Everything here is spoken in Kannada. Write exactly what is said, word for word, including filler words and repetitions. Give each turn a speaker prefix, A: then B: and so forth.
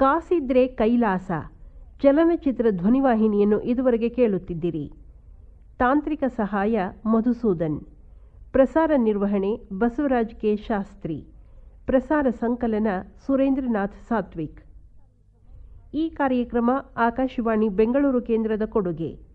A: ಕಾಸಿದ್ರೆ ಕೈಲಾಸ ಚಲನಚಿತ್ರ ಧ್ವನಿವಾಹಿನಿಯನ್ನು ಇದುವರೆಗೆ ಕೇಳುತ್ತಿದ್ದಿರಿ. ತಾಂತ್ರಿಕ ಸಹಾಯ ಮಧುಸೂದನ್. ಪ್ರಸಾರ ನಿರ್ವಹಣೆ ಬಸವರಾಜ್ ಕೆ ಶಾಸ್ತ್ರಿ. ಪ್ರಸಾರ ಸಂಕಲನ ಸುರೇಂದ್ರನಾಥ್ ಸಾತ್ವಿಕ್. ಈ ಕಾರ್ಯಕ್ರಮ ಆಕಾಶವಾಣಿ ಬೆಂಗಳೂರು ಕೇಂದ್ರದ ಕೊಡುಗೆ.